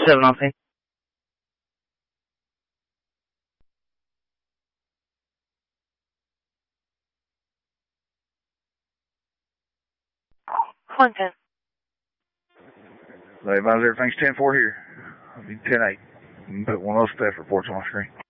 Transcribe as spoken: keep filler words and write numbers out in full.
seven on scene. one ten. They advise everything's ten four here. I'll be ten eight. You can put one of those theft reports on the screen.